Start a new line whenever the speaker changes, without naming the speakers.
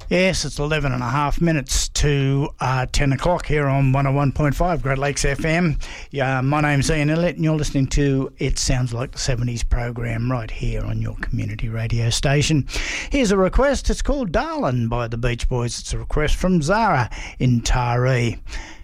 Yes, it's 11 and a half minutes to 10 o'clock here on 101.5 Great Lakes FM. My name's Ian Elliott and you're listening to It Sounds Like the 70s program right here on your community radio station. Here's a request. It's called Darlin' by the Beach Boys. It's a request from Zara in Taree.